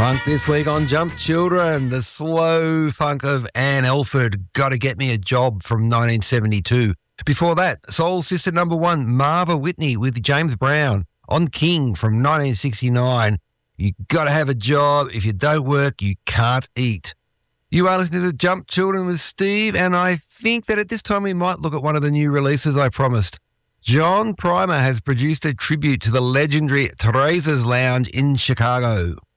Funk this week on Jump Children, the slow funk of Anne Elford, Gotta Get Me a Job from 1972. Before that, Soul Sister number 1, Marva Whitney with James Brown on King from 1969. You gotta have a job. If you don't work, you can't eat. You are listening to Jump Children with Steve, and I think that at this time we might look at one of the new releases I promised. John Primer has produced a tribute to the legendary Teresa's Lounge in Chicago.